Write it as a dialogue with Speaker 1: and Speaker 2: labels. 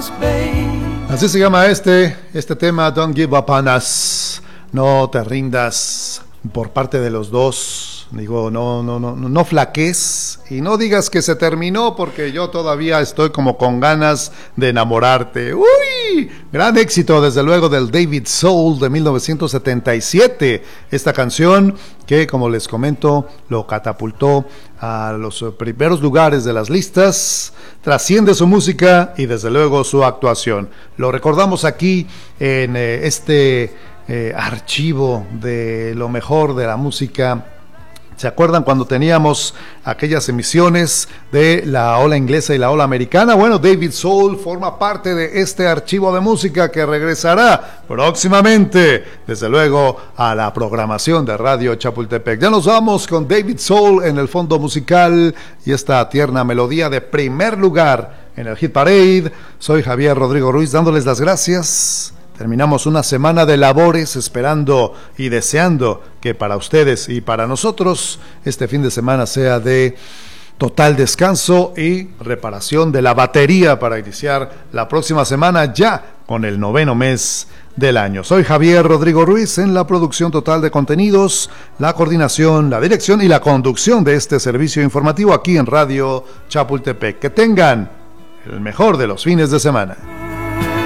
Speaker 1: Así se llama este tema, Don't Give Up on Us. No te rindas, por parte de los dos. Digo, no flaquees y no digas que se terminó, porque yo todavía estoy como con ganas de enamorarte. ¡Uy! Gran éxito, desde luego, del David Soul de 1977. Esta canción que, como les comento, lo catapultó a los primeros lugares de las listas, trasciende su música y desde luego su actuación. Lo recordamos aquí en este archivo de lo mejor de la música. ¿Se acuerdan cuando teníamos aquellas emisiones de la ola inglesa y la ola americana? Bueno, David Soul forma parte de este archivo de música que regresará próximamente, desde luego, a la programación de Radio Chapultepec. Ya nos vamos con David Soul en el fondo musical y esta tierna melodía de primer lugar en el Hit Parade. Soy Javier Rodrigo Ruiz, dándoles las gracias. Terminamos una semana de labores, esperando y deseando que para ustedes y para nosotros este fin de semana sea de total descanso y reparación de la batería para iniciar la próxima semana ya con el 9º mes del año. Soy Javier Rodrigo Ruiz en la producción total de contenidos, la coordinación, la dirección y la conducción de este servicio informativo aquí en Radio Chapultepec. Que tengan el mejor de los fines de semana.